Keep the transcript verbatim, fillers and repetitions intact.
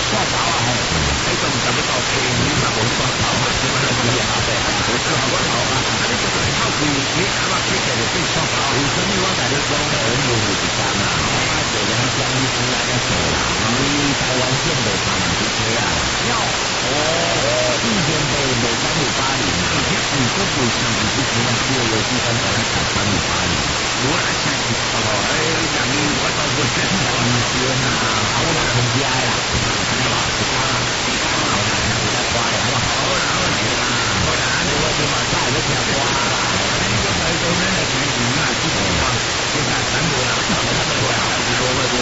刷包啊吼，迄种差不多平年嘛无刷包嘛，即摆都是啊对啊，无刷包头啊，啊你就是靠贵，你阿妈起来就对刷包，为什么我甲你讲我们有是干啊？啊，这两江你出来个做啦，你台湾县的他们去吹啊，要哦，以前被被三五八零啊，以前五个鬼上你去吹啊，只有游戏三台湾打三五八零，我来猜哦，哎，两年我到过全台湾的啊。